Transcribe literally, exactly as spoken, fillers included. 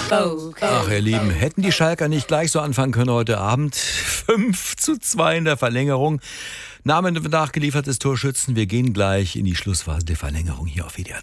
Ach, ihr Lieben, hätten die Schalker nicht gleich so anfangen können heute Abend? fünf zu zwei in der Verlängerung. Name nachgeliefertes Torschützen. Wir gehen gleich in die Schlussphase der Verlängerung hier auf W D R.